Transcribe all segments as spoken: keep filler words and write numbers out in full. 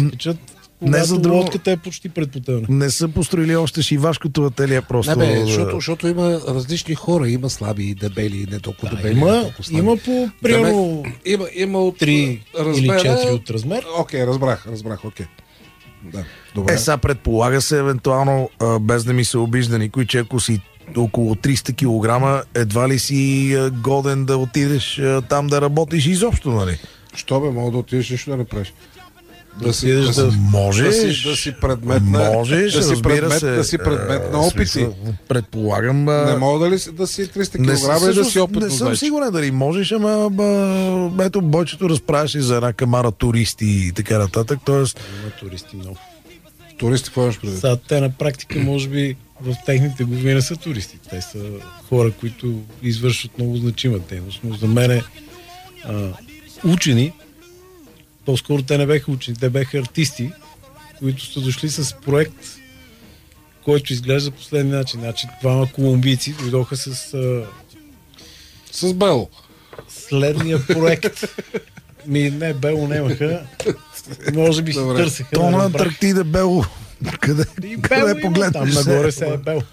Тичат, когато за друго... лодката е почти пред потъване. Не са построили още шивашкото ателие просто. Не бе, защото, защото има различни хора. Има слаби и дебели, не толкова да, дебели. Има, не толкова слаби. има по примерно има, има от три или четири от размер. Окей, разбрах, разбрах, окей. Да, добре. Е, сега предполага се евентуално, а, без да ми се обижда никой, че ако си около триста килограма, едва ли си а, годен да отидеш а, там да работиш изобщо, нали? Що бе, мога да отидеш нищо да не правиш. Да, да си да, да, можеш, да си, да си предмет на, можеш, да си предмет, се, да си предмет на опити. Смисъл, предполагам. А... Не мога да, ли, да си триста килограма и да си опитно. Не съм сигурен дали можеш, ама ба, ето бойчето разправяше за една камара туристи и така нататък. Тоест... Има туристи много. Туристи, какво имаш предвид? Сега те на практика, може би, в техните глави не са туристи. Те са хора, които извършват много значима дейност. Но за мен е а, учени, по-скоро те не беха учени, те беха артисти, които са дошли с проект, който изглежда последния начин. Значи, двама колумбийци дойдоха с... А... С Бело. Следния проект. Ми, не, Бело нямаха. Може би си търсеха. То на Антарктида Бело. Къде, къде погледнеш? Там нагоре се е Бело.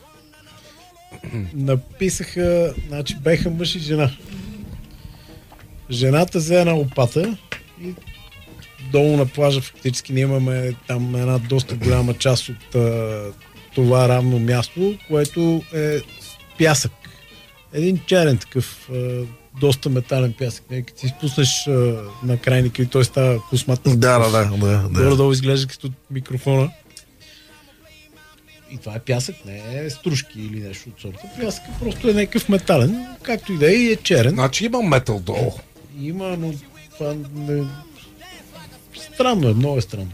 Написаха, значи беха мъж и жена. Жената взе една лопата и долу на плажа фактически ние имаме там една доста голяма част от а, това равно място, което е пясък. Един черен такъв, а, доста метален пясък. Не, като си спуснеш а, на крайника и той става космат. Да, да, да. да, да. Горе-долу изглежда като микрофона. И това е пясък, не е стружки или нещо от сорта. Пясък просто е някакъв метален, както и да е, и е черен. Значи има метал долу. Има, но това не... Странно е, много е странно.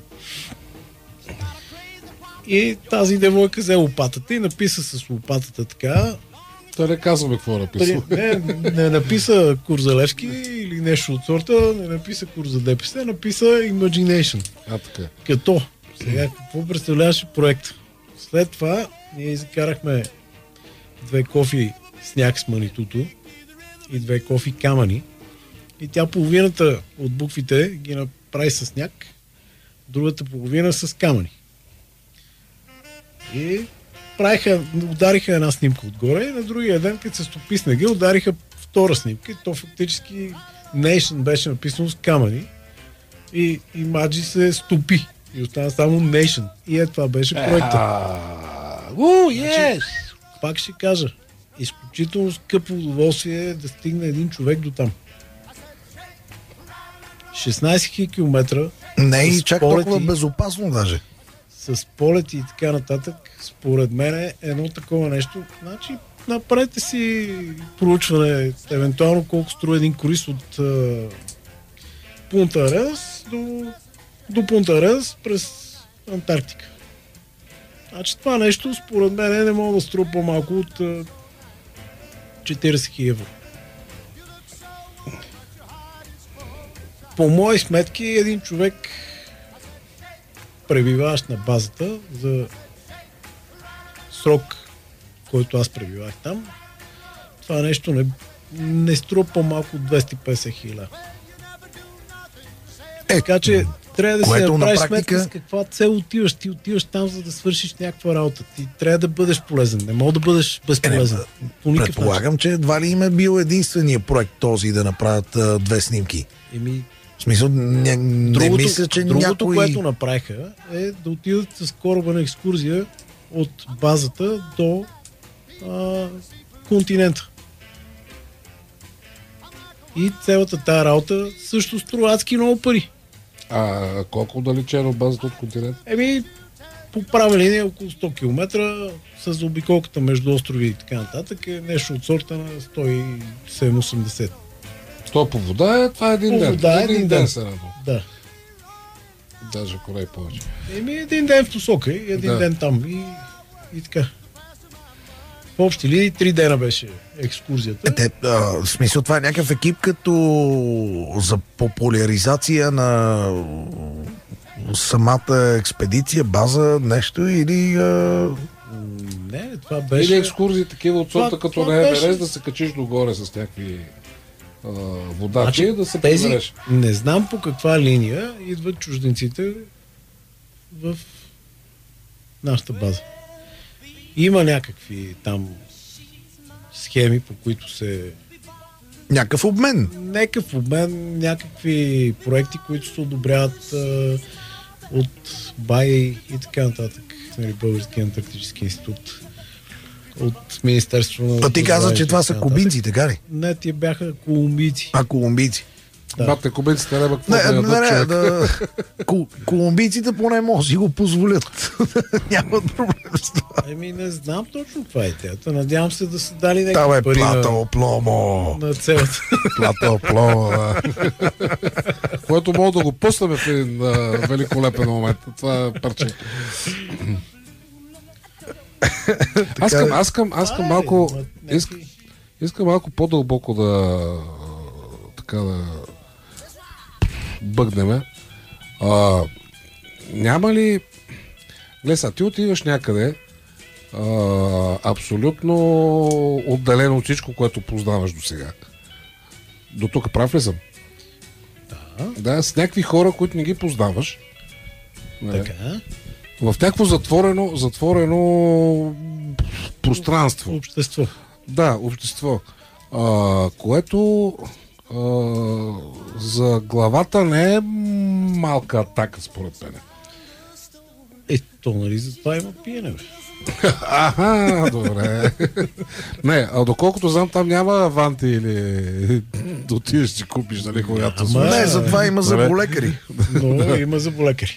И тази девойка взе лопатата и написа с лопатата така. Да не казваме какво написа. Не, не написа Курзалевски или нещо от сорта, не написа Курза ДПС, написа Imagination. А, така. Като, сега какво представляваше проект? След това ние изкарахме две кофи сняг с манитото и две кофи камъни и тя половината от буквите ги направи с сняг, другата половина с камъни. И правиха, удариха една снимка отгоре и на другия ден, като се стопи снега, удариха втора снимка и то фактически Nation беше написано с камъни и, и Маджи се стопи и остана само Nation. И е, това беше проекта. Уу, yes! Пак ще кажа, изключително скъпо удоволствие да стигне един човек до там. шестнайсет хиляди километра. Не и чак толкова безопасно даже. С полети и така нататък, според мен е едно такова нещо. Значи, направете си проучване, евентуално колко струва един круиз от uh, Пунта Арес до, до Пунта Арес през Антарктика. Значи това нещо, според мен, не мога да струва по-малко от uh, четирийсет хиляди евро. По мои сметки, един човек пребиваващ на базата за срок, който аз пребивах там, това нещо не, не струва по-малко от двеста и петдесет хиляди. Е, така че трябва да се направиш практика... сметка с каква цел отиваш. Ти отиваш там, за да свършиш някаква работа. Ти трябва да бъдеш полезен. Не мога да бъдеш безполезен. Е, не, предполагам, че едва ли им е бил единствения проект този да направят а, две снимки. Еми, в смисъл, не, не другото, мисля, че другото, някой... което направиха, е да отидат с кораба на екскурзия от базата до а, континента. И цялата тая работа също струва адски много пари. А колко далече от базата от континента? Еми, по права линия около сто километра с обиколката между острови и така нататък е нещо от сорта на сто и седемдесет осемдесет. То по вода е, това е един по ден. Вода е един, един ден. ден се да. Даже корей повече. Еми един ден в посока и един да. ден там и, и така. В общи линии три дена беше екскурзията. Те, а, в смисъл това е някакъв екип като за популяризация на самата експедиция, база, нещо или... А... Не, това беше... Или екскурзии такива от сорта, като това на Еверест, беше... да се качиш догоре с някакви а, водачи, значи, да се тези, прибереш. Не знам по каква линия идват чужденците в нашата база. Има някакви там схеми, по които се... Някакъв обмен. Някакъв обмен, някакви проекти, които се одобряват а, от БАИ и така нататък. Нали, Българския антарктически институт. От Министерство на... А ти каза, че това са кубинци, така ли? Не, тия бяха колумбийци. А, колумбийци. Да. Бате, кубинците няма какво Не, да не, ядат не, човек. да, кол- колумбийците поне може да си го позволят. Нямат проблем с това. Еми, не знам точно каква е идеята. Надявам се да са дали Там някакви е пари плата на, опломо. на целата. Плата оплома, да. Което мога да го пуснем в един а, великолепен момент. Това е парче. Аз искам, аз искам, аз искам малко... Искам, искам малко по-дълбоко да така да бъгнеме. А, няма ли... Леса, ти отиваш някъде а, абсолютно отделено от всичко, което познаваш до сега. До тук прав ли съм? Да. Да, с някакви хора, които не ги познаваш. Така. В някакво затворено, затворено пространство. Общество. Да, общество. А, което а, за главата не е малка атака, според мен. Е, то нали за това има пиене, бе. Аха, добре. Не, а доколкото знам, там няма аванти или да отидеш си купиш, нали, когато Ама- Не, затова има Добре. заболекари. Но има заболекари.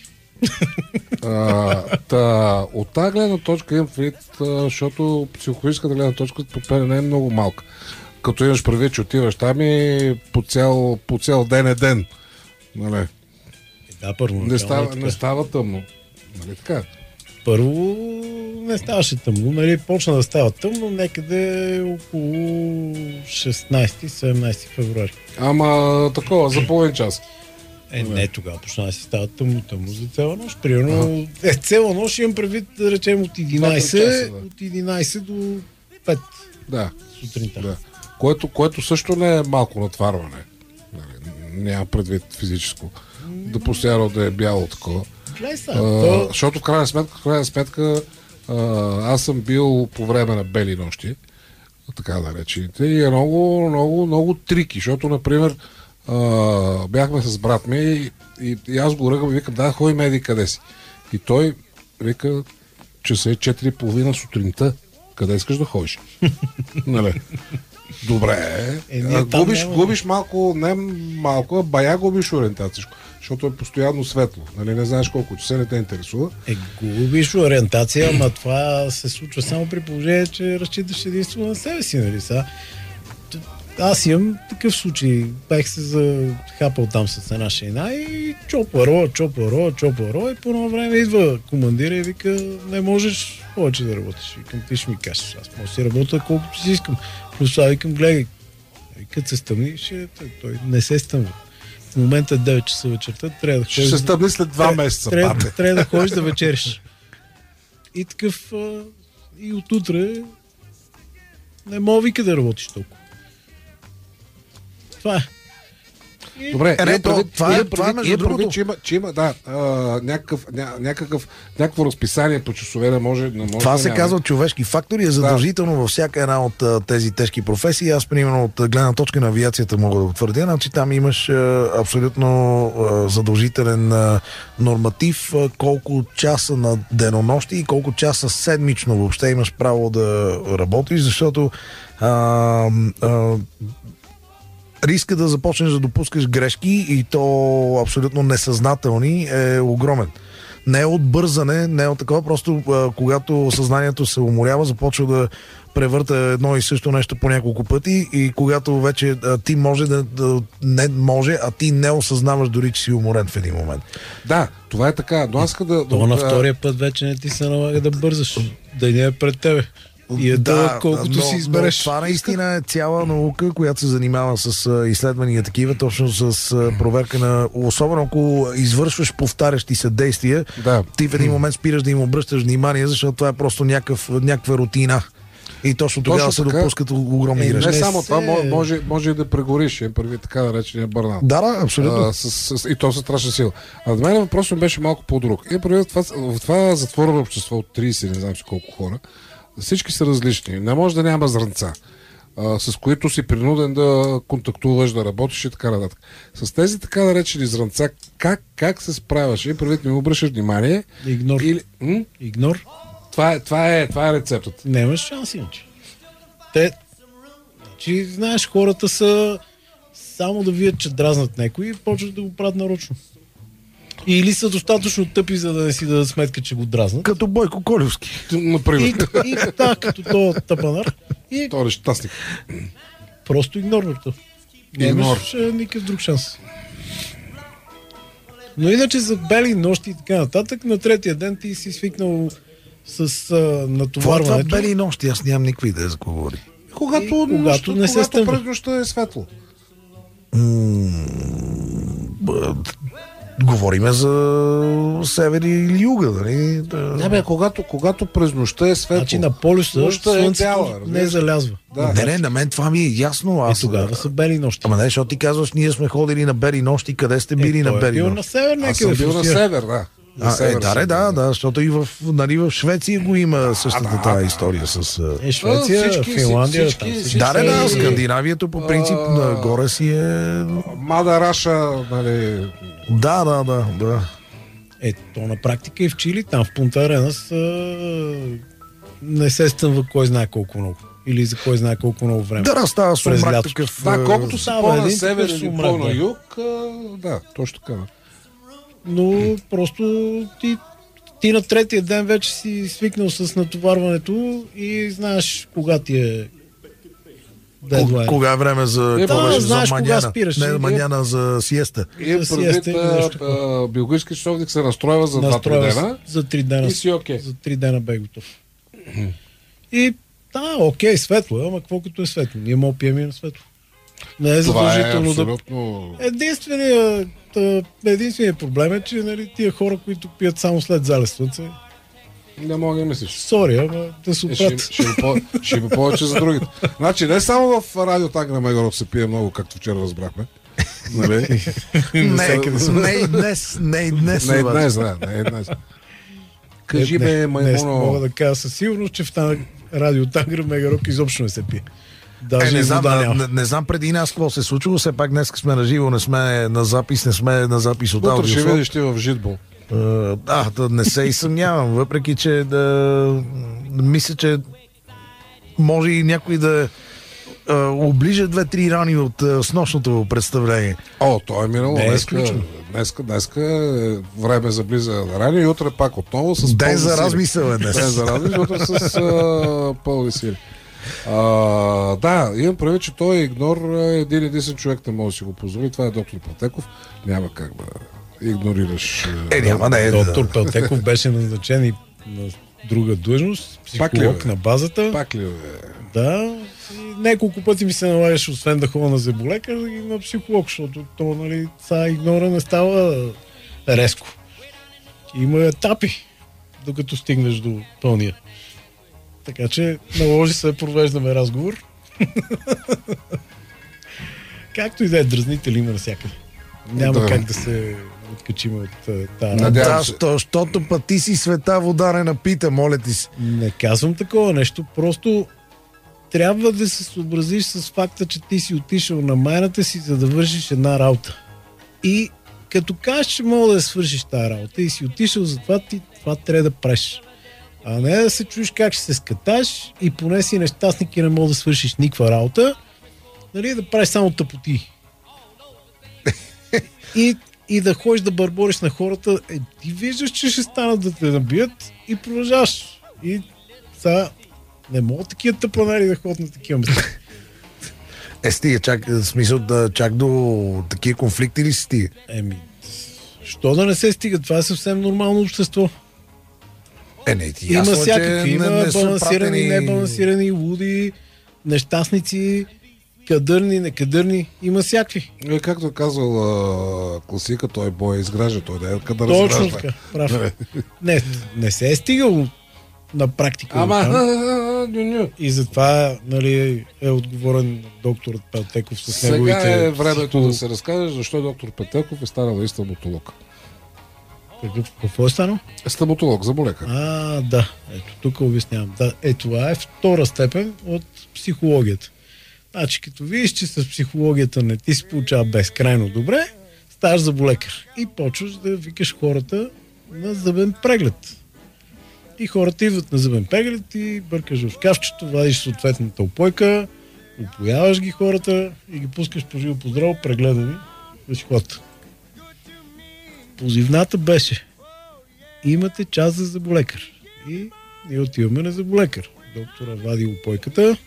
А, та, от тази гледна точка имам предвид, а, защото психологическата гледна точка по мен не е много малка. Като имаш предвид, че отиваш там и по цял, по цял ден е ден. Нали? Е, да, първо. Не, става, не става тъмно. Нали така? Първо не ставаше тъмно. Нали, почна да става тъмно някъде около шестнайсети-седемнайсети февруари. Ама такова, за половин час. Е, не, тогава почна да си става тъмно, тъмно за цяла нощ. Примерно, е, цяла нощ имам предвид, да речем, от единайсет, часа, да. от единайсет до пет Да. сутринта. Да. Което, което също не е малко натварване. Нали, няма предвид физическо. Да постоянно да е бяло такова. Гледай са, А, то... защото в крайна сметка, в крайна сметка а, аз съм бил по време на бели нощи, така да речените, и е много, много, много трики, защото, например, а, бяхме с брат ми и, и, и аз го ръгам и викам, да, ходи меди къде си. И той вика, че са е четири и половина сутринта. Къде искаш да ходиш? Нали? Добре. Е, ние А, там губиш, няма- губиш малко, не малко, а бая губиш ориентация, защото е постоянно светло. Нали? Не знаеш колко часа, не те интересува. Е, губиш ориентация, ама това се случва само при положение, че разчиташ единствено на себе си, нали са? Аз имам такъв случай. Бех се захапал там с една шейна и чопаро, чопаро, чопаро и по едно време идва командира и вика, не можеш повече да работиш. Викам, ти ще ми кажеш, аз мога да си работя колкото си искам. Плюс това викам, гледай, като се стъмни, ще... той, той не се стъмва. В момента е девет часа вечерта, трябва да Ще ходиш се да- стъбни след два месеца, трябва, бате. трябва да ходиш да вечериш. И такъв а, и отутре не мога вика да работиш толкова. Това е. И... Добре, Е, не, имам то- предвид- това е- имам това е предвид- между имам предвид, другото. че има, че има да, а, някакъв, ня, някакъв, някакво разписание по часове не може, не може Това да се няма. казва човешки фактор и е задължително във всяка една от а, тези тежки професии. Аз, примерно, от а, гледна точка на авиацията мога да го твърдя, значи там имаш а, абсолютно а, задължителен а, норматив, а, колко часа на денонощи и колко часа седмично въобще имаш право да работиш, защото а, а, риска да започнеш да допускаш грешки и то абсолютно несъзнателни е огромен. Не е от бързане, не е от такова, просто а, когато съзнанието се уморява, започва да превърта едно и също нещо по няколко пъти и когато вече а, ти може да, да не може, а ти не осъзнаваш дори, че си уморен в един момент. Да, това е така, но аз иска да... То да, на втория път вече не ти се налага да бързаш. Да не е пред тебе. И е да, колкото но, си избереш. Но това наистина е цяла наука, която се занимава с а, изследвания такива, точно с а, проверка на... Особено ако извършваш повтарящи се действия, Да. ти в един момент спираш да им обръщаш внимание, защото това е просто някакъв, някаква рутина. И точно тогава Точно се така. допускат огромни Е, грешки. Не Не само се- това, мо- може, може и да прегориш, им първи така наречения бърнаут. Да, да, абсолютно. А, с, с, и то със страшна сила. А за мен въпросът ми беше малко по-друг. И преди това, в това затворено общество от трийсет, не знам си колко хора, всички са различни. Не може да няма зранца, а, с които си принуден да контактуваш, да работиш и така нататък. С тези така наречени зранца, как, как се справяш? И преди не обръщаш внимание. Игнор. Или, м? Игнор. Това, е, това, е, това е рецептата. Нямаш шанс иначе. Те, значи, знаеш, хората са само да видят, че дразнат някой и почват да го правят нарочно. Или са достатъчно тъпи, за да не си дадат сметка, че го дразнат. Като Бойко Колевски. Например. И, и да, като то тъпанар. И Той е щастник. просто игнорват. Нямаш а, никакъв друг шанс. Но иначе за бели нощи и така нататък, на третия ден ти си свикнал с а, Това, това натоварването. бели нощи, аз нямам никаква идея за какво говори. Когато, И когато когато не се когато стъмва. през нощта е светло. Б- Говориме за север или юга, нали? Да. Не бе, когато, когато през нощта е светло. Значи на полюса Нощта е слънцето бяла, не разбираш? залязва. Да. Не, не, на мен това ми е ясно. И Аз тогава са бели нощи. Ама не, защото ти казваш, ние сме ходили на бели нощи, къде сте били Е, на той е бели бил на нощи? север Аз съм някъде бил в на Русия. север, да. На А, север е, да, съм да, да, бил. да, защото и в, нали, в Швеция го има същата да, тази да. история с... а, Е, Швеция, всички- Финландия, всички- там всички- всички Да, са- да, да, и- Скандинавието по принцип А, нагоре си е... Мада Раша, нали... Да, да, да, да. Е, то на практика и в Чили, там в Пунта Арена са... не се стъмва кой знае колко много. Или за кой знае колко много време. Да, да, става През сумрак лятото. такъв... Да, а, колкото си става по-на един север такъв или сумрак, по-на да. юг, а, да, точно така. Но просто ти, ти на третия ден вече си свикнал с натоварването и знаеш кога ти е дедлайн. Кога е време за... Е, какво да, беше? знаеш за кога маняна. спираш. Не, Е, маняна за сиеста. И За предвид сиеста или нещо а, биологически часовник се настройва за два-три Настройва дена. се за три дена. И си окей. За три дена бе готов. И да, окей, светло е, ама какво като е светло? Ние мога пием и на светло. Не е Това е задължително да... абсолютно... Единственият, та, единственият проблем е, че нали, тия хора, които пият само след залез слънце, Не мога да мислиш. сори, ама да се Е, ще, оправят. ще, ще, по, ще има повече за другите. Значи не само в радио Тагра Мегоров се пие много, както вчера разбрахме. Нали? Не, не и днес, не и днес. Не е обаче. днес, да, не е днес. Кажи Не, бе, не, Днес мога маймуно. да кажа със сигурност, че в тази радио Тангра Мегарок изобщо не се пие. Даже Е, не, и знам, вода не, няма. не, не знам преди нас какво се е случило, все пак днес сме на живо, не сме на запис, не сме на запис от Утре ще аудиофон. видиш ти в Житбол. Е, Да, да, не се и съмнявам, въпреки че да, мисля, че може и някой да е, оближа две-три рани от е, снощното представление. О, то е минало. Не е Днеска, изключено. днеска, днеска е време за близа на рани и утре пак отново с Ден пълни за сили. размисъл е днес. Ден за размисъл, утре с а, пълни сили. А, да, имам прави, че той игнор е един единствен човек не може да си го позволи. Това е доктор Пълтеков. Няма как да игнорираш. Е, няма да е. Доктор Пелтеков беше назначен и на друга длъжност, Пак ли, психолог бе? на базата. Пак ли е? Да. И няколко пъти ми се налагаше, освен да ходя на зъболекар, и на психолог, защото то, нали, са игнора не става резко. Има етапи, докато стигнеш до пълния. Така че наложи се да провеждаме разговор. Както и да е, дразнители има навсякъде. Няма Да. как да се откачим от тази Надявам Да, се. що, защото път ти си света вода не напита, моля ти се. Не казвам такова нещо, просто трябва да се съобразиш с факта, че ти си отишъл на майната си, за да вършиш една работа. И като кажеш, че мога да я свършиш тази работа и си отишъл за това, ти това трябва да правиш. А не да се чуеш как ще се скаташ и поне си нещастник и не мога да свършиш никаква работа, нали, да правиш само тъпоти. И, и да ходиш да бърбориш на хората, е, ти виждаш, че ще станат да те набият и продължаваш. И сега не мога такива тъпанари да ходят на такива места. Е, стига, чак, в смисъл да чак до такива конфликти ли си стига? Еми, що да не се стига? Това е съвсем нормално общество. Е, не, ти Има ясно, че всякакви, има не- не са балансирани, пратени- небалансирани, луди, нещастници, кадърни, некадърни. Има всякакви. Е, както е казал а, класика, той бой изгражда, той да е къде да Точно разгражда. така. Прав. Не, не се е стигало на практика. Ама, до там. ню-ню. И затова, нали, е отговорен докторът Пелтеков с Сега неговите... е времето да се разкаже защо доктор Петеков е станал и стоматолог. Какъв, какво е станал? Е стоматолог, зъболекар. А, да. Ето, тук обяснявам. Да, е, това е втора степен от психологията. Значи, като видиш, че с психологията не ти се получава безкрайно добре, ставаш зъболекар. И почваш да викаш хората на зъбен преглед. И хората идват на зъбен преглед и бъркаш в шкафчето, вадиш съответната опойка, опояваш ги хората и ги пускаш по живо по здраво, прегледани да си ходят. Позивната беше: имате час за зъболекар. И ние отиваме на зъболекар. Доктора вади опойката.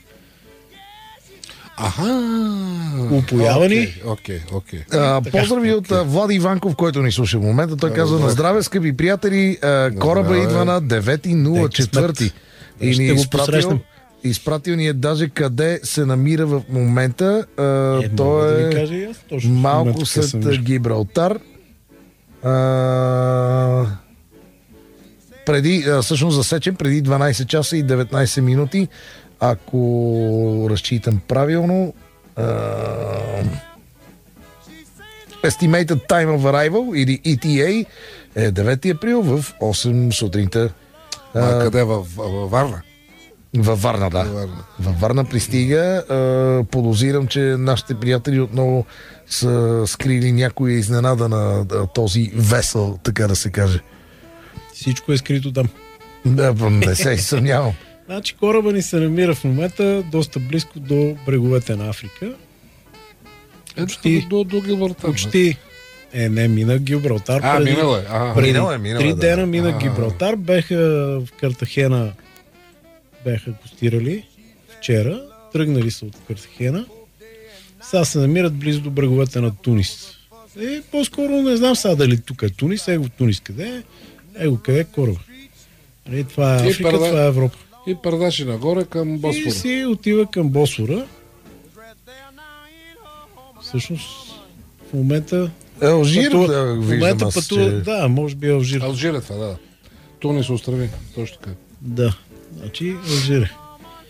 Аха! Опоявани. Окей, окей. Поздрави от а, Влади Иванков, който ни слуша в момента. Той казва: на здраве, скъпи приятели, а, кораба здраве. идва на девети нула четвърти. И Ще ни е го изпратил, посрещнем. изпратил ни е даже къде се намира в момента. А, Е, мога той да ви е кажа и аз точно в малко момента къде съм след виждал. Гибралтар. А, преди, а, всъщност засечен преди дванайсет часа и деветнайсет минути, ако разчитам правилно. А, Estimated Time of Arrival или И Ти Ей е девети април в осем сутринта. А, А, къде? Във, във Варна? във Варна, да. Във Варна. Във Варна пристига. А, подозирам, че нашите приятели отново са скрили някоя изненада на а, този весел, така да се каже. Всичко е скрито там. Да, не се съмнявам. Значи кораба ни се намира в момента доста близко до бреговете на Африка. Е, Почти. до, до Гибралтар. Почти. Е, не, мина Гибралтар. А, преди- минало е. А, преди Минало е, минало е, три да. дена мина А. Гибралтар. Беха в Картахена, беха гостирали вчера. Тръгнали са от Картахена. Сега се намират близо до бреговете на Тунис. Е, по-скоро не знам сега дали тук е Тунис. Его Тунис къде е? Его къде е кораба? Е, това е И Африка, преда- това е Европа. и предаши нагоре към И Босфора. си отива към Босфора. Всъщност, в момента... Алжир, пътува- да, в виждам момента аз, пътува, че... да, може би Алжир. Алжир е това, да. Тунис отстрани, точно така. Да, значи Алжир е.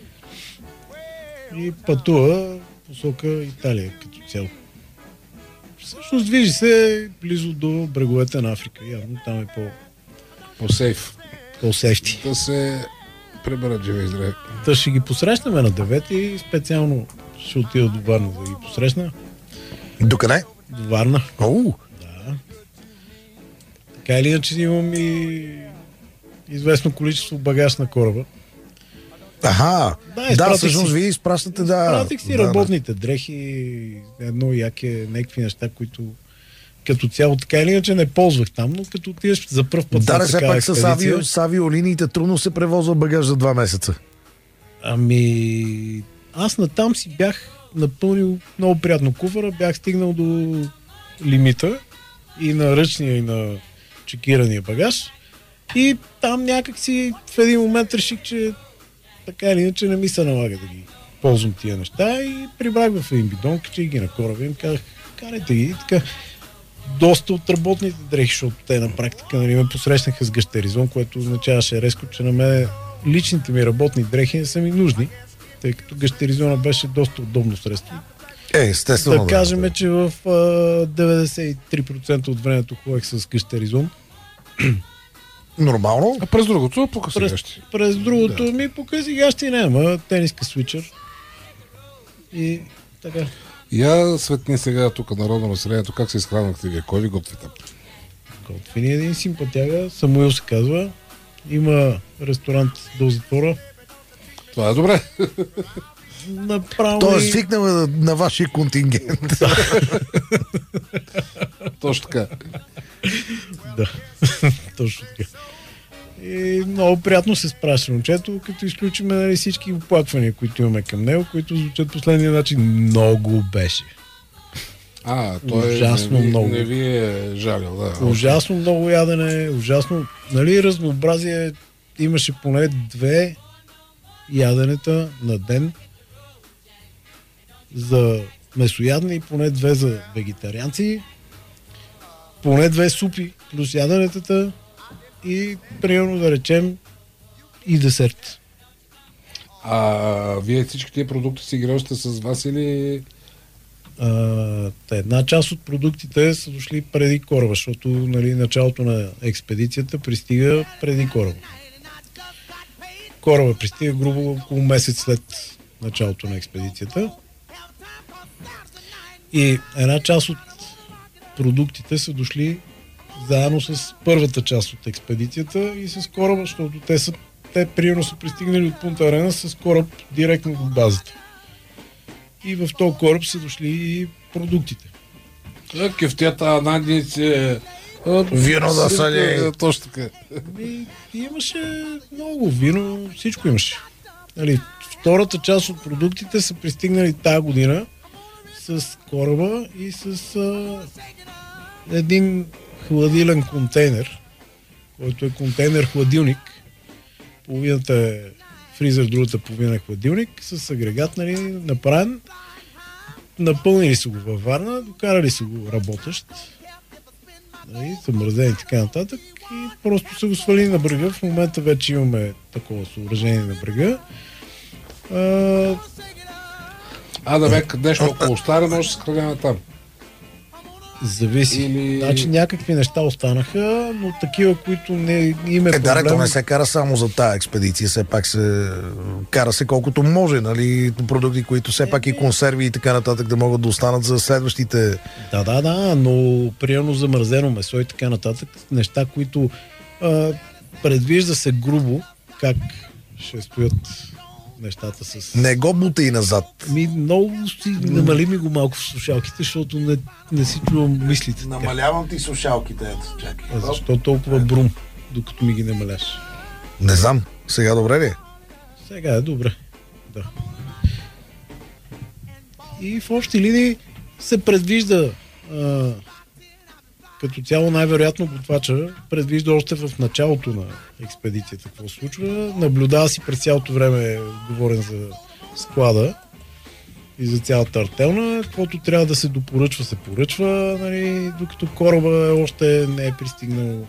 И пътува посока Италия като цяло. Всъщност движи се близо до бреговете на Африка. Явно там е по, По-сейф. по-сещи. Да се преберат живе и здраве. Та ще ги посрещнем на девети и специално ще отида до Варна да ги посрещна. Докъде? До Варна. Оу! Да. Така или иначе имам и известно количество багаж на кораба. Аха! Да, Да, изпратих всъщност си- вие изпращате, да. Пратих си да, работните дрехи, едно яке, някакви неща, които като цяло така или иначе не ползвах там, но като отидеш за пръв път Да, на да, все такава пак с, експедиция, авио, с авиолиниите трудно се превозва багаж за два месеца. ами аз натам си бях напълнил много приятно куфара, бях стигнал до лимита и на ръчния, и на чекирания багаж и там някак си в един момент реших, че така или иначе не ми се налага да ги ползвам тия неща и прибрах в един бидон, качих ги на кораба и им казах, карайте ги и така. Доста от работните дрехи, защото те на практика нали, ме посрещнаха с гъщеризон, което означаваше резко, че на мен личните ми работни дрехи не са ми нужни, тъй като гъщеризона беше доста удобно средство. Е, естествено. Да кажем, че в а, деветдесет и три процента от времето ходех с гъщеризон. Нормално. А през другото, тук През, сега ще. през другото Да. ми покази гащи няма, тениска свичър. И така. Я светни сега тук народно населението, как се изхранвахте вие? Кой ви готви там? Готвини един симпатяга, Самуил се казва. Има ресторант до затвора. Това е добре. Направо Той е ми- свикнал на, на вашия контингент. Точно така. Да, точно така. И много приятно се спрашва момчето, като изключим нали, всички оплаквания, които имаме към него, които звучат последния начин. Много беше. А, той Ужасно не, ви- много. не ви е жалил, да. Ужасно много ядене, ужасно. Нали, разнообразие имаше поне две яденета на ден за месоядни и поне две за вегетарианци. Поне две супи плюс яденетата и примерно да речем и десерт. А вие всички тия продукти си ги ръщате с вас или... А, една част от продуктите са дошли преди кораба, защото нали, началото на експедицията пристига преди кораба. Кораба пристига грубо около месец след началото на експедицията. И една част от продуктите са дошли заедно с първата част от експедицията и с кораба, защото те са те примерно са пристигнали от Пунта Арена с кораб директно от базата. И в този кораб са дошли и продуктите. Кефтията, надници, вино да са ли? Точно така. И, имаше много вино, всичко имаше. Нали, втората част от продуктите са пристигнали тази година с кораба и с а, един хладилен контейнер, който е контейнер-хладилник. Половината е фризер, другата половина е хладилник, с агрегат, нали, направен. Напълнили са го във Варна, докарали са го работещ, нали, замразени и така нататък и просто са го свалили на брега. В момента вече имаме такова съоръжение на брега. А, а да бе, нещо около стара може да се съхранява там. Зависи. Или... Значи някакви неща останаха, но такива, които не им е, Е, проблем... да, то не се кара само за тая експедиция, все пак се кара се колкото може, нали, продукти, които все пак и консерви и така нататък да могат да останат за следващите... Да, да, да, но приемно замразено месо и така нататък, неща, които а, предвижда се грубо как ще стоят нещата с... Не го бута и назад. Ми, много си, намали ми го малко в слушалките, защото не, не си чувам мислите. Намалявам ти слушалките, ето, чакай. А защо толкова брум, докато ми ги намаляш? Не знам, сега добре ли? Сега е добре, да. И в общи линии се предвижда а, като цяло най-вероятно готвача предвижда още в началото на експедицията какво се случва. Наблюдава си през цялото време, говорен за склада и за цялата артелна. Каквото трябва да се допоръчва, се поръчва, нали, докато кораба още не е пристигнал.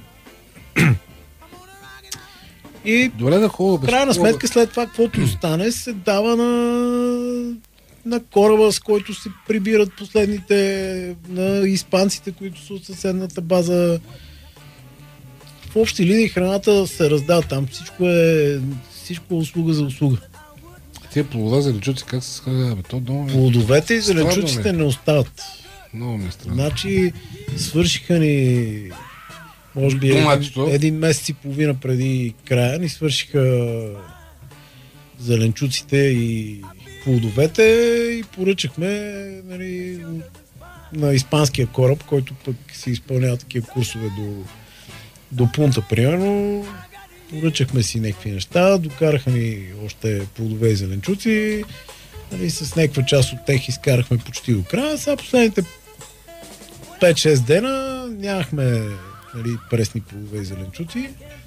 И добре, да хубаво. крайна сметка след това, каквото остане, се дава на на кораба, с който се прибират последните, на испанците, които са от съседната база. В общи линии храната се раздава там. Всичко е, всичко е услуга за услуга. Тия плодове, зеленчуци, как се сказва? Плодовете и зеленчуците не остават. Много ми е странно. Значи свършиха ни може би един, един месец и половина преди края ни свършиха зеленчуците и плодовете и поръчахме, нали, на испанския кораб, който пък си изпълнява такива курсове до, до Пунта, примерно. Поръчахме си някакви неща, докараха ни още плодове и зеленчуци, нали, с някаква част от тях изкарахме почти до края. Сега последните пет-шест дена нямахме, нали, пресни плодове и зеленчуци.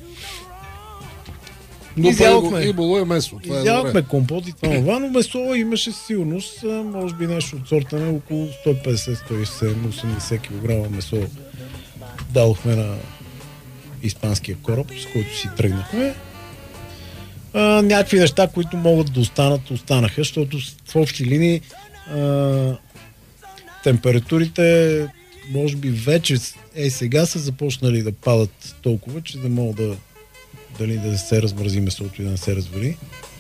Но изядохме, и было е месо. изядохме компот и това, това, но месо имаше сигурност, може би нещо от сорта на около сто и петдесет до сто и седемдесет до осемдесет килограма месо дадохме на испанския кораб, с който си тръгнахме. А, някакви неща, които могат да останат, останаха, защото в общи линии а, температурите може би вече е сега са започнали да падат толкова, че да могат да дали да се размрази месото и да не се развали.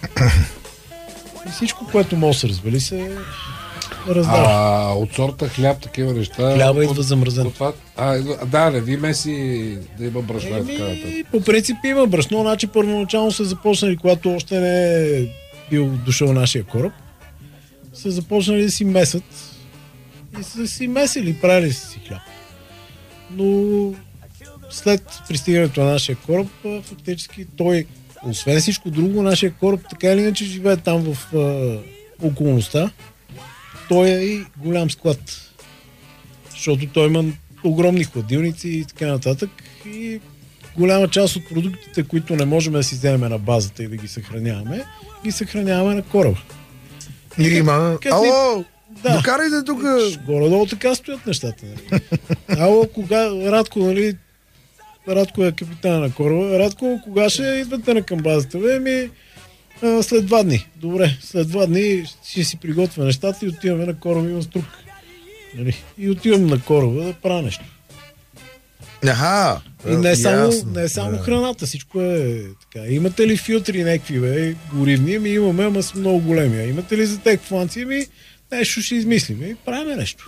И всичко, което може да се развали, се раздава. А от сорта хляб, такива неща... Хляба идва замразен. А, да, не ви меси да има брашно и така нататък. По принцип има брашно, значи първоначално са започнали, когато още не е бил дошъл нашия кораб, са започнали да си месят и са си месили, правили си хляб. Но след пристигането на нашия кораб, фактически той, освен всичко друго, нашия кораб така или иначе живее там в а, околността. Той е и голям склад. Защото той има огромни хладилници и така нататък. И голяма част от продуктите, които не можем да си вземем на базата и да ги съхраняваме, ги съхраняваме на кораба. И има... Ало! Да. Докарайте тук! Горе-долу така стоят нещата. Нали? Ало, кога... Радко, нали... Радко е капитана на кораба. Радко, кога ще идвате на към базата? Бе, ми... А, след два дни. Добре, след два дни ще си приготвя нещата и отиваме на кораба, имам струк. Нали? И отивам на кораба да правя нещо. Аха, И не е само, ясно. не е само Да. храната, всичко е така. Имате ли филтри някакви, бе, горивни? Ми имаме, ама са много големи. А имате ли за тек фланци? Ми нещо ще измислим и правим нещо.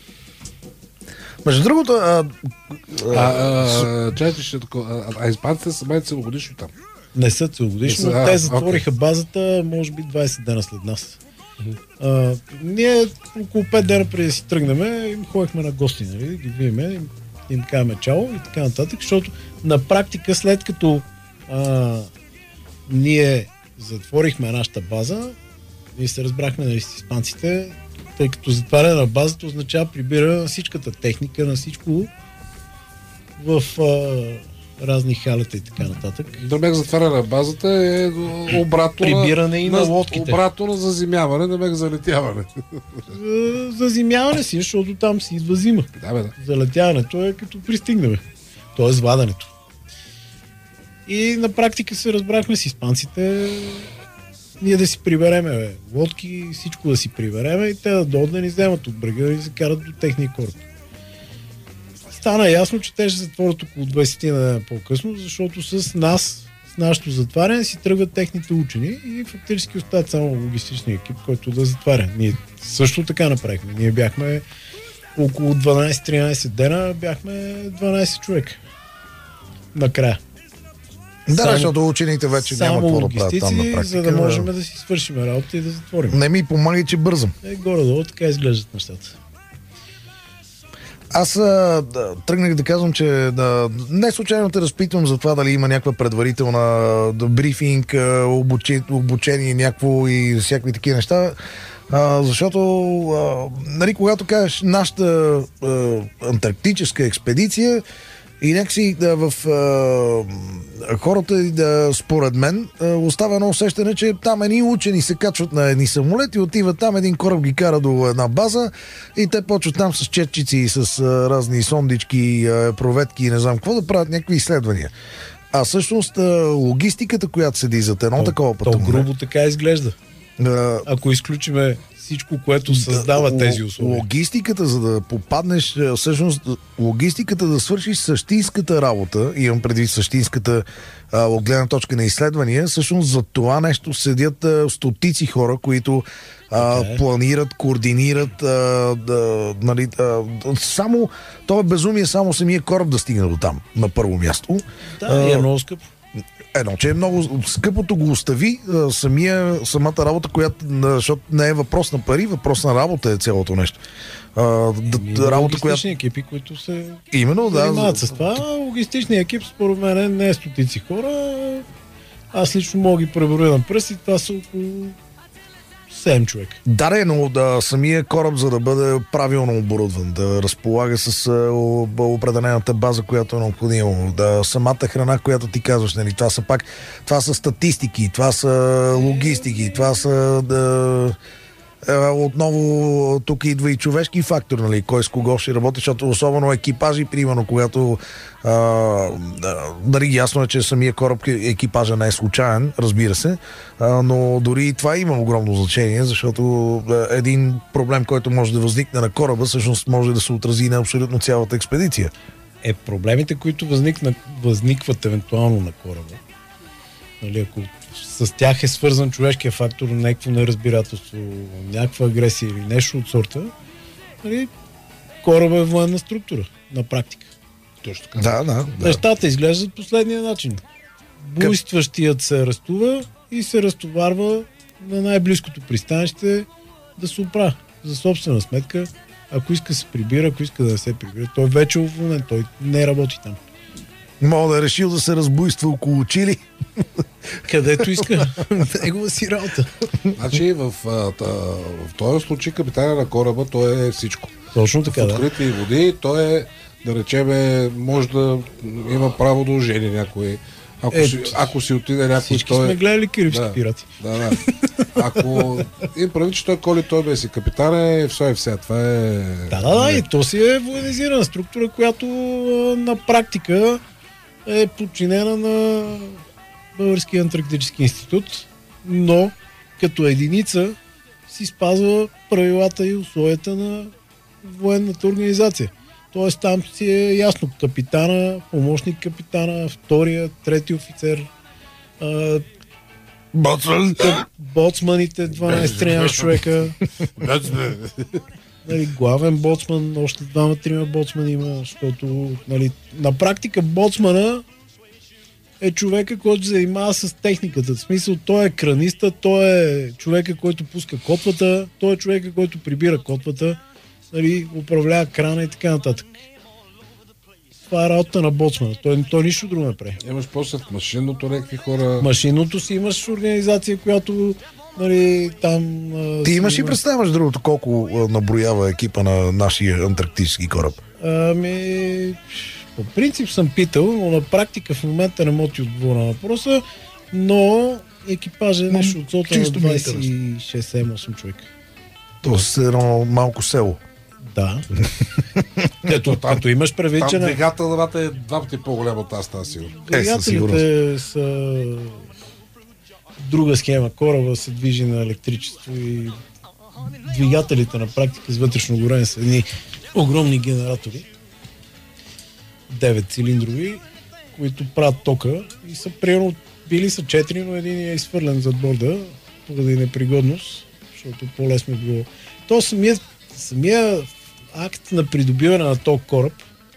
Между другото, а, А, а, чайте, ще такова. А, а испанците са май целогодишно там. Не са целогодишно, Не са, но а, те затвориха окей. базата, може би двайсет дена след нас. А, ние около пет дена преди да си тръгнем, им ходихме на гости, нали, да ги видиме, им, им казваме чао и така нататък, защото на практика след като а, ние затворихме нашата база, ние се разбрахме, нали, с испанците, тъй като затваряне на базата означава прибира на всичката техника, на всичко в а, разни халета и така нататък. Дърмек затваря на базата е обратно Прибиране и на лодките. Обратно на заземяване, дърмек залетяване. За заземяване си, защото там си идва зима. Да, бе, да. Залетяването е като пристигнем. Тоест вадането. И на практика се разбрахме с испанците ние да си прибереме бе, лодки, всичко да си прибереме и те да дойдат да ни вземат от брега и се карат до техния кораб. Стана ясно, че те ще затворят около двайсет дена по-късно, защото с нас, с нашето затваряне си тръгват техните учени и фактически остават само логистичния екип, който да затваря. Ние също така направихме. Ние бяхме около дванайсет-тринайсет дена, бяхме дванайсет човека. Накрая. да, Само- защото учените вече няма Само какво да правят там на логистици, практика. за да можем да си свършим работа и да затворим. Не ми помага, че бързам. Е, горе-долу така изглеждат нещата. Аз а, да, тръгнах да казвам, че да, не случайно те разпитвам за това дали има някаква предварителна да, брифинг, а, обучи, обучение някакво и всякакви такива неща. А, защото, а, нали, когато кажеш нашата а, антарктическа експедиция и някакси да, в а, хората, да, според мен, а, остава едно усещане, че там едни учени се качват на едни самолети, отиват там, един кораб ги кара до една база и те почват там с четчици и с а, разни сондички, а, проветки и не знам какво да правят някакви изследвания. А всъщност а, логистиката, която седи зад едно такова То пътуване. грубо така изглежда. а, Ако изключиме всичко, което създава Да, тези л- условия. Логистиката, за да попаднеш, е, всъщност, логистиката да свършиш същинската работа, имам предвид същинската а, от гледна точка на изследвания, всъщност за това нещо седят а, стотици хора, които а, Така е. планират, координират, а, да, нали, а, само, това е безумие само самия кораб да стигне до там, на първо място. Да, и е много скъпо. Едно, че е много скъпото го остави, а, самия, самата работа, която, а, защото не е въпрос на пари, въпрос на работа е цялото нещо. А, да, Ми, да, работа, логистични която... екипи, които се Именно, да. занимават за- с това. Логистичният екип, според мен, не е стотици хора. Аз лично мога ги преброя на пръсти. Това са около седем човека. Да, не, но да, самия кораб, за да бъде правилно оборудван, да разполага с а, о- определената база, която е необходима, да самата храна, която ти казваш, нали, това са пак, това са статистики, това са логистики, това са да, е, отново тук идва и човешки фактор, нали, кой с кого ще работи, защото особено екипажи, примерно, когато а, да, дали ясно е, че самия кораб, екипажа не е случайен, разбира се, а, но дори и това има огромно значение, защото а, един проблем, който може да възникне на кораба, всъщност може да се отрази на абсолютно цялата експедиция. Е, проблемите, които възникнат, възникват евентуално на кораба, нали, ако с тях е свързан човешкия фактор, някакво неразбирателство, някаква агресия или нещо от сорта, нали, кораба е военна структура, на практика. Точно така. Да, да. да. Нещата изглеждат последния начин. Буйстващият се арестува и се разтоварва на най-близкото пристанище да се оправя за собствена сметка. Ако иска се прибира, ако иска да не се прибира, той вече е уволнен, той не работи там. Мога да е решил да се разбуйства около Чили. Където иска. Негова си работа. Значи в, а, та, в този случай капитана на кораба той е всичко. Точно така, В да. открити води той е, да речеме, може да има право да ожени някой. Ако, Е, си, ако си отиде някой, Всички той сме гледали Карибски Да. пирати. Да, да. Ако им прави, че той коли, той бе си капитан, е все е все. Това е... Да, да, да, и то си е военизирана структура, която а, на практика е подчинена на Българския антарктически институт но като единица си спазва правилата и условията на военната организация. Тоест там си е ясно капитана, помощник капитана, втория, трети офицер, а, Боцман. боцманите, дванайсет-тринайсет човека. Нали, главен боцман, още двама-трима боцмани има, защото нали, на практика боцмана е човека, който се занимава с техниката. В смисъл, той е краниста, той е човека, който пуска котвата, той е човека, който прибира котвата, нали, управлява крана и така нататък. Това е работа на боцмана. Той, той нищо друго не прави. Имаш после в машинното някакви хора... Машинното си имаш организация, която нали, там... Ти имаш ли представяш другото колко а, наброява екипа на нашия антарктически кораб? Ами... По принцип съм питал, но на практика в момента не мога ти отговоря на въпроса, но екипажа е нещо от сота на двайсет и шест осем човека. Тоест едно малко село. Да. Ето, като имаш предвид, че... Там двигателната е два пъти по-голяма от тази тази сигурно. Двигателите са друга схема. Кораба се движи на електричество и двигателите на практика с вътрешно горене са едни огромни генератори. девет цилиндрови, които правят тока и са примерно били са четири, но един е изхвърлен зад борда поради непригодност, защото по-лесно е било. То самия, самия акт на придобиване на този кораб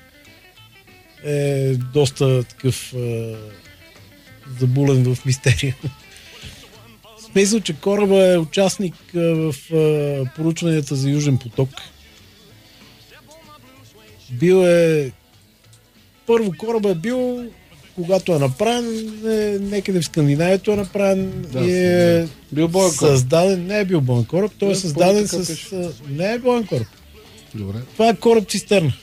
е доста такъв е, забулен в мистерия. В смисъл, че кораба е участник е, в е, поручванията за Южен поток. Бил е първо кораба е бил, когато е направен, е, некъде в Скандинавието е направен да, и е бил боен кораб. Създаден, не е бил боен кораб, той е, е създаден с... Пеше. Не е боен кораб. Добре. Това е кораб цистерна.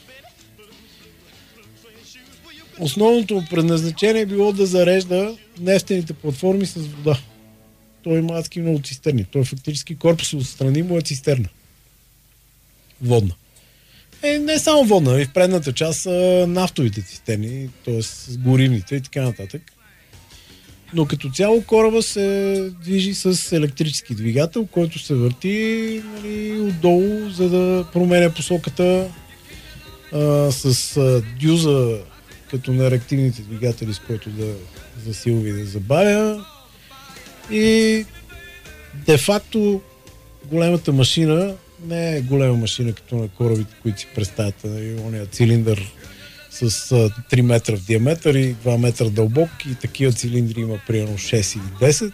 Основното му предназначение е било да зарежда нефтените платформи с вода. Той има адски много цистерни. Той фактически корпус отстрани му е цистерна. Водна. Е, не само водна, и в предната част са нафтовите цистерни, т.е. горивните и така нататък. Но като цяло кораба се движи с електрически двигател, който се върти нали, отдолу, за да променя посоката а, с а, дюза, като на реактивните двигатели, с който да засилва и да забавя. И де-факто големата машина не е голема машина, като на корабите, които си представяте. Ония цилиндър с а, три метра в диаметър и два метра дълбок и такива цилиндри има примерно шест или десет.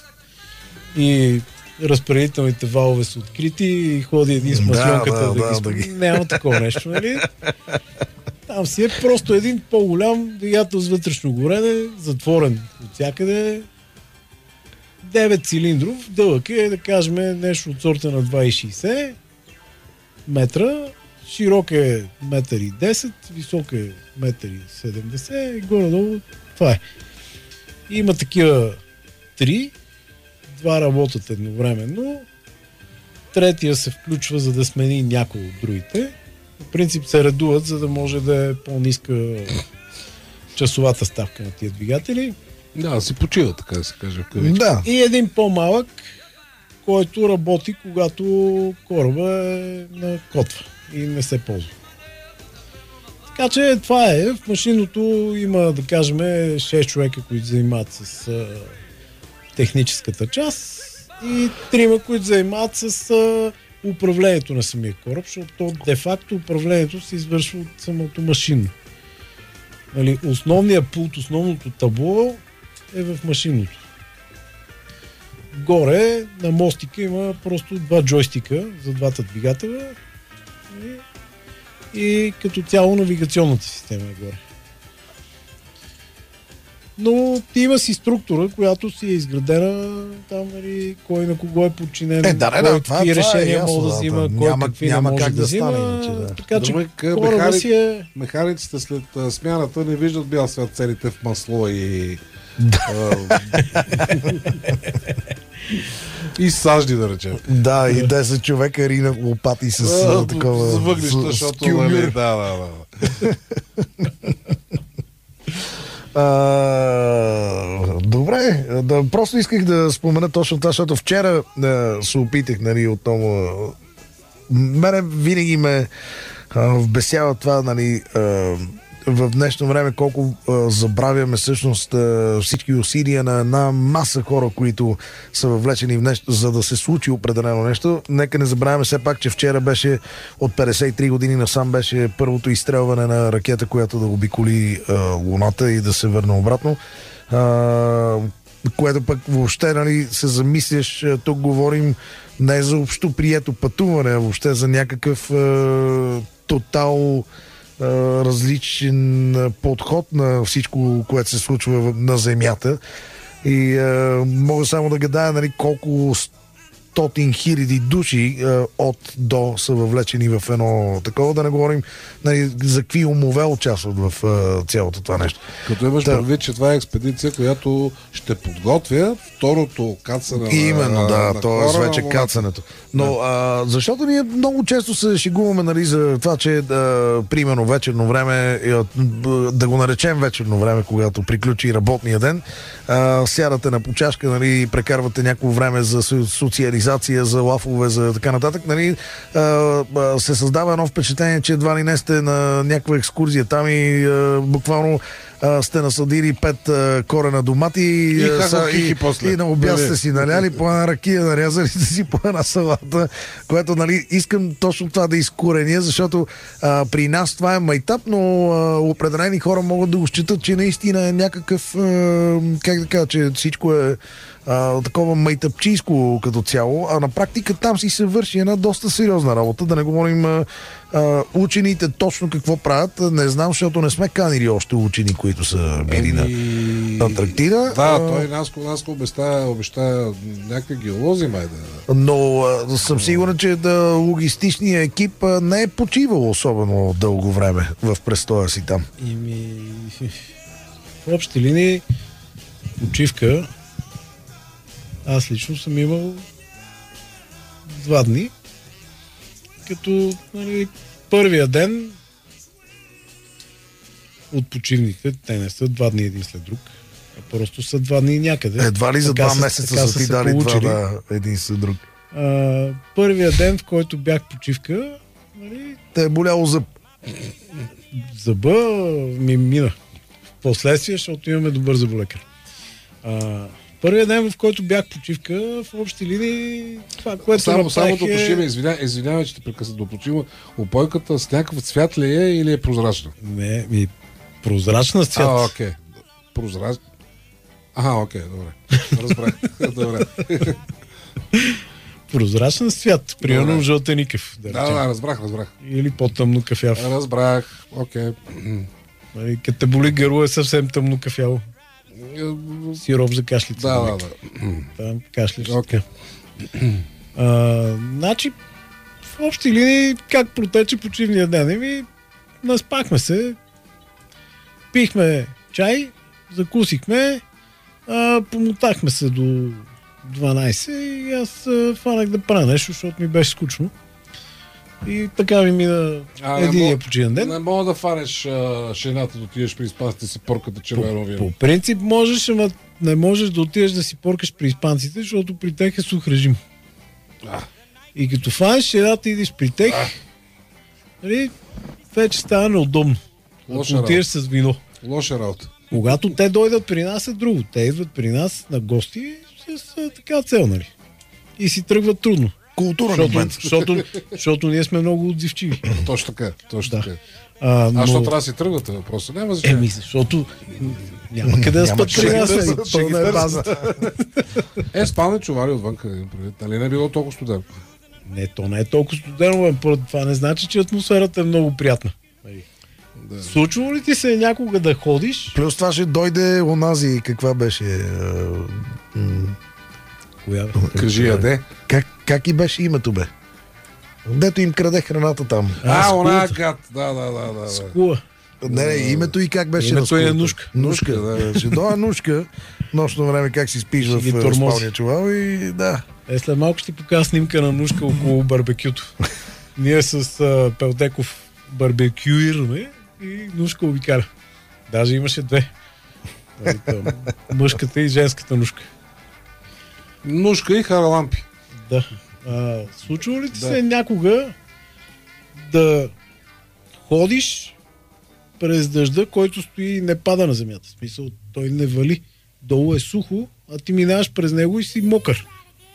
И разпределителните валове са открити и ходи един с маслонката да, да, да, да, да ги... Няма такова нещо, нали? Там си е просто един по-голям двигател с вътрешно горене, затворен от всякъде. девет цилиндров, дълъг е, да кажем, нещо от сорта на два и шейсет метра, широк е метър и десет, висок е метър и седемдесет и горе-долу това е. Има такива три, два работят едновременно, третия се включва, за да смени някой от другите. В принцип се редуват, за да може да е по-ниска часовата ставка на тия двигатели. Да, си почива, така да се каже. Да. И един по-малък, който работи, когато кораба е на котва и не се ползва. Така че това е. В машиното има, да кажем, шест човека, които занимават с а, техническата част и трима, които занимават с а, управлението на самия кораб, защото де-факто управлението се извършва от самото машинно. Нали, основният пулт, основното табло е в машинното. Горе на мостика има просто два джойстика за двата двигателя и, и като цяло навигационната система е горе. Но има си структура, която си е изградена там, нали, кой на кого е подчинен, е, да, кой да, какви това, решения това е може да взима, кой няма, какви няма не може как да, да взима. стане, иначе, да. Така че Думай, кораба механик, си е... Механиците след а, смяната не виждат бял свят целите в масло и... и сажди, да речем. Да, и десет човека рина лопати с а, такова... С въглища, защото... Нали, да, да, да. А, добре, да, просто исках да спомена точно това, защото вчера а, се опитах, нали, отново. Мене винаги ме а, вбесява това, нали, а, в днешно време колко а, забравяме всъщност а, всички усилия на една маса хора, които са въвлечени в нещо, за да се случи определено нещо. Нека не забравяме все пак, че вчера беше от петдесет и три години насам беше първото изстрелване на ракета, която да обиколи а, Луната и да се върне обратно. А, което пък въобще, нали, се замисляш, тук говорим не за общо прието пътуване, а въобще за някакъв а, тотал а, различен подход на всичко, което се случва на Земята. И а, мога само да гадая, нали, колко стотин хиляди души а, от до са въвлечени в едно такова, да не говорим, нали, за какви умове участват в а, цялото това нещо. Като имаш да. предвид, че това е експедиция, която ще подготвя второто кацане. Именно, да, т.е. вече на кацането. Но да. а, защото ние много често се шегуваме, нали, за това, че а, примерно вечерно време, да го наречем вечерно време, когато приключи работния ден, а, сядате на почашка, нали, прекарвате някакво време за социализация, за лафове, за така нататък, нали, а, а, се създава едно впечатление, че едва ли не сте на някаква екскурзия там и а, буквално а, сте насадили пет а, корена домати и, а, са, и, и, и на обяд сте си наляли по една ракия, нарязали сте си по една салата, което, нали, искам точно това да изкореня, защото а, при нас това е майтап, но а, определени хора могат да го считат, че наистина е някакъв а, как да кажа, че всичко е а, такова майтапчийско като цяло, а на практика там си се върши една доста сериозна работа, да не говорим а, а, учените точно какво правят, не знам, защото не сме канили още учени, които са били Еми... на Антарктида. Да, а, той Наско, Наско обеща, обеща някакви геолози, май да. Но а, съм сигурен, че да, логистичният екип а, не е почивал особено дълго време в престоя си там. И ми... В общи линии почивка аз лично съм имал два дни, като, нали, първия ден от почивните, те не са два дни един след друг, а просто са два дни някъде. Едва ли за така два са, месеца са ти дали два, да, един след друг. А, първия ден, в който бях почивка, нали, те е боляло зъб. Зъба ми мина. Последствие, защото имаме добър зъболекар. А, първият ден, в който бях почивка, в общи линии, това, което само, направих само е... да уточним, извинявай, извинявай, че те прекъсна да уточним, опойката с някакъв цвят ли е или е прозрачна? Не, ми прозрачна цвят. А, окей. Okay. Прозрачна. Ага, окей, okay, добре. Разбрах. Добре. Прозрачен цвят, примерно жълтеникъв. Да, да, да, разбрах, разбрах. Или по-тъмно кафяв. Разбрах, окей. Okay. Като те боли гърло е съвсем тъмно кафяво. Сироп за кашлица. Да, да, да. Там кашляш. Okay. А, значи, в общи линии, как протече почивния ден? Еми, наспахме се, пихме чай, закусихме, а, помотахме се до дванайсет и аз а, фанах да правя нещо, защото ми беше скучно. И така ми мина единия почивен ден. Не мога да фанеш а, шената да отидеш при испанците си порката червено вино. По, по принцип можеш, ама не можеш да отидеш да си поркаш при испанците, защото при тях е сух режим. А. И като фанеш шената и идиш при тях, нали, вече става неудобно. Лоша ако отидеш с вино. Лоша работа. Когато те дойдат при нас е друго. Те идват при нас на гости с а, така цел, нали. И си тръгват трудно. Културен защото, момент. защото, защото ние сме много отзивчиви. Точно така, точно Да. така. А, но... А що трябва да си тръгвате? Въпроса няма значение. Еми, защото няма къде да спят при нас. къде да нали? спят, То не е базата. Е, спални чувари отвън, нали не е било толкова студено? Не, то не е толкова студено, бе. Поради това не значи, че атмосферата е много приятна. Да. Случва ли ти се някога да ходиш? Плюс това ще дойде онази, каква беше... а, м- Коя? Кажи я, де. Как, как и беше името, бе? Дето им краде храната там. А, А, она скулата. гад. Да, да, да, да. Скула. Не, не, името и как беше. Името на скулата? е Нушка. Нушка, да. Ще дойде Нушка. Нощно време как си спиш Ще в ги а, тормози. спалния чувал и да. Е, след малко ще ти покажа снимка на Нушка около барбекюто. Ние с а, Пелтеков барбекюираме и Нушка обикаля. Даже имаше две. Мъжката и женската нушка. Нушка и харалампи. Да. А, случва ли ти Да. се някога да ходиш през дъжда, който стои и не пада на земята? В смисъл, той не вали. Долу е сухо, а ти минаваш през него и си мокър.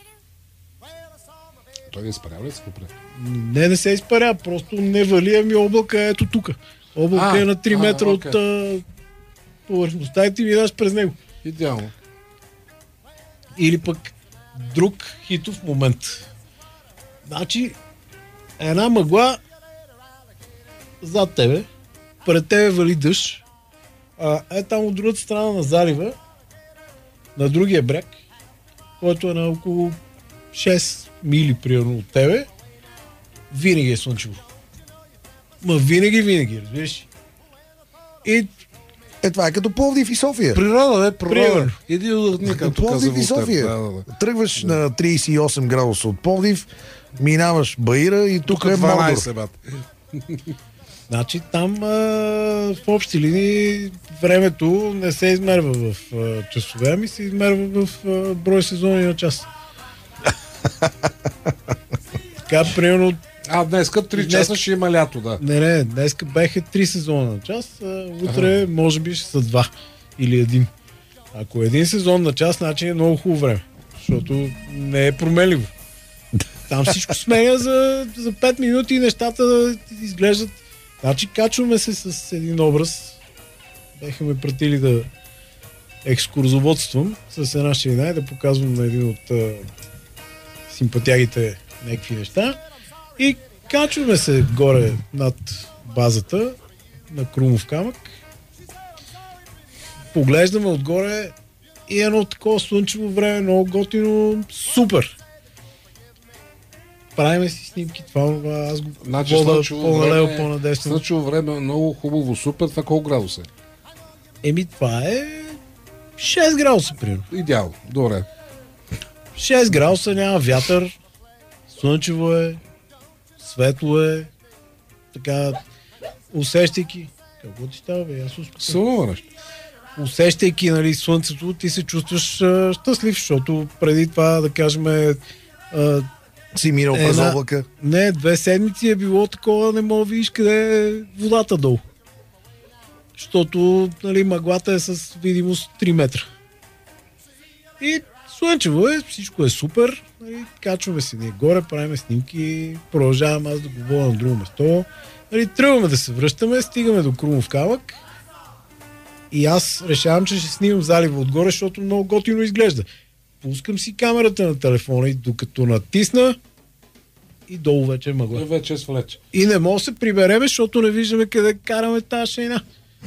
Той не изпарява ли се попред? Не, не се изпаря, просто не вали, ами облака е ето тук. Облака А, е на три а, метра окей. от а, повърхността и ти минаваш през него. Идеално. Или пък друг хитов момент. Значи, една мъгла зад тебе, пред тебе вали дъжд, а е там от другата страна на залива, на другия бряг, който е на около шест мили примерно от тебе, винаги е слънчево. Ма винаги, винаги, разбираш ли? И Е, това е като Пловдив и София. Природа, бе, природа. Примерно. Иди отдъхни, както каза Пловдив и Волтер. София. Да, да, да. Тръгваш на трийсет и осем градуса от Пловдив, минаваш Баира и тук Тук е Мордор. дванайсет, бат. значи там а, в общи линии времето не се измерва в а, часове, ами се измерва в а, брой сезони на час. Така, примерно, А, днеска три часа Днес- ще има лято, да. не, не, днеска бяха три сезона на час, а утре може би ще са два или един. Ако е един сезон на час, значи е много хубаво време, защото не е променливо. Там всичко сменя за, за пет минути и нещата изглеждат. Значи качваме се с един образ. Беха ме пратили да екскурзоводствам с една ширина и да показвам на един от а, симпатягите някакви неща. И качваме се горе над базата на Крумов камък. Поглеждаме отгоре и едно такова слънчево време, много готино, супер. Правиме си снимки, това, това аз го Значи вода слънчево по-налево, време, по-надесно. слънчево време е много хубаво, супер. Това колко градус е? Еми това е шест градуса, примерно. Идеално. Добре. шест градуса, няма вятър, слънчево е, светло е, така, усещайки. Какво ти става, бе? Аз успокоя. Сълнува нещо. Усещайки, нали, слънцето, ти се чувстваш а, щастлив, защото преди това, да кажем, а, Си минал през Една- облака. не, две седмици е било такова, не мога да видиш къде е водата долу. Защото, нали, мъглата е с видимост три метра. И слънчево е, всичко е супер. Нали, качваме се ние горе, правим снимки, продължавам аз да го водя на друго место. Нали, тръгваме да се връщаме, стигаме до Крумов камък. И аз решавам, че ще снимам залива отгоре, защото много готино изглежда. Пускам си камерата на телефона и докато натисна и долу вече е мъгла. И вече е свалече. И не мога да се прибереме, защото не виждаме къде караме тази шейна.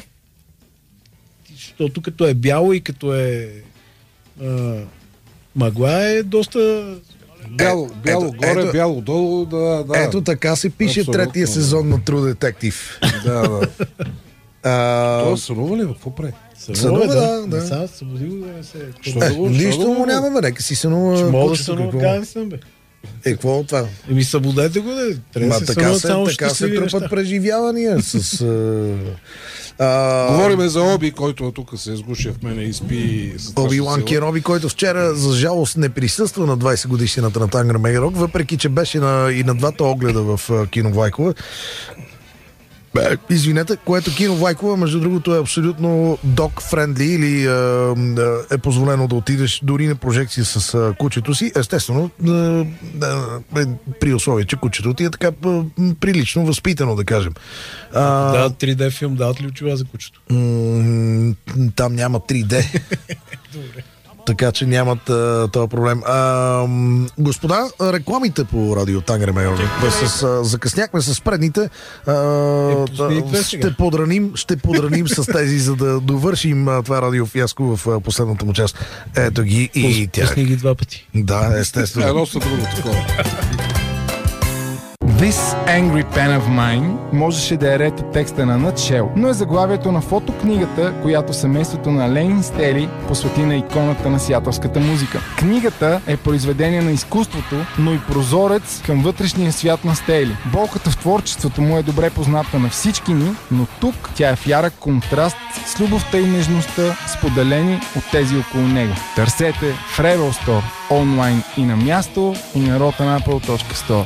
Защото като е бяло и като е а, мъгла е доста... Бяло, бяло ето, горе, ето. бяло долу, да, да. Ето така се пише Абсолютно. третия сезон на True Detective. Да, да. А, Това сънува ли? Какво прави? Сънува, да, да. Не са, събуди го да не се... Що е, да го- нищо що да му го- няма, бе, нека си сънува. Ще мога да кучето, сънува, какво? как не съм, бе. Е, какво от това? Еми събудете го, да. Трябва Ма да се така сънуват се, само така се щастливи тръпат неща. преживявания с... а, а, Говориме за Оби, който тук се изгуши в мене и спи с Оби-Лан Кеноби, който вчера, за жалост, не присъства на двайсет годишнината на Тангър Мегерок, въпреки че беше на, и на двата огледа в а, кино Вайкова. Бе, извинете, което кино Вайкова, между другото, е абсолютно dog-friendly или а, а, е позволено да отидеш дори на прожекция с а, кучето си. Естествено, а, а, при условие, че кучето ти е така а, прилично възпитано, да кажем. А, Да, три Д филм, дават ли очила за кучето? М, там няма три Д. Така че нямат а, този проблем. А, м, господа, рекламите по радио Тангър Мегерок. С, а, закъсняхме с предните. А, пусни и две сега. ще подраним, ще подраним с тези, за да довършим а, това радиофиаско в а, последната му част. Ето ги и тях. Пусни ги два пъти. Да, естествено. Едно са друго такова. This Angry Pen of Mine можеше да е ред от текста на Nutshell, но е заглавието на фотокнигата, която семейството на Ленин Стели посвети на иконата на сиатълската музика. Книгата е произведение на изкуството, но и прозорец към вътрешния свят на Стели. Болката в творчеството му е добре позната на всички ни, но тук тя е в ярък контраст с любовта и нежността, споделени от тези около него. Търсете в Rebel Store, онлайн и на място, и на rotten apple точка store.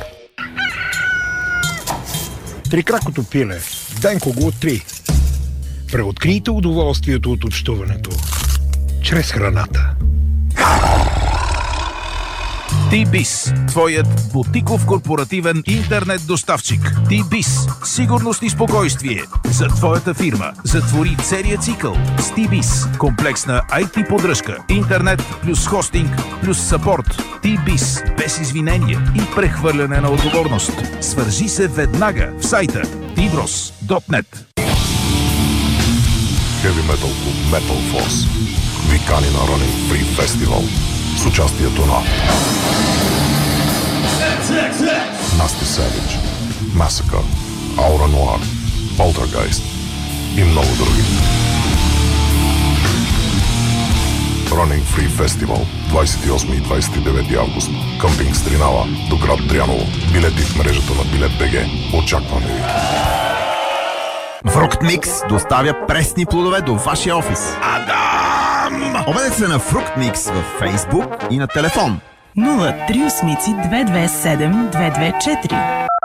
Трикракото пиле. Денко го три. Преоткрийте удоволствието от общуването чрез храната. T-Biz, твоят бутиков корпоративен интернет доставчик. T-Biz, сигурност и спокойствие за твоята фирма. Затвори целият цикъл с T-Biz. Комплексна ай ти поддръжка, интернет плюс хостинг плюс съпорт. T-Biz, без извинения и прехвърляне на отговорност. Свържи се веднага в сайта ти брос точка нет. Heavy Metal Club Metal Force викани на Running Free Festival с участието на Nasty Savage, Massacre, Aura Noir, Poltergeist и много други. Running Free Festival двадесет и осми и двадесет и девети август. Къмпинг Стринава до град Дряново. Билети в мрежата на Билет БГ. Очакваме ви! Фрукт Микс доставя пресни плодове до вашия офис. Адам! Обадете се на Фрукт Микс във Facebook и на телефон нула три осем две две седем две две четири.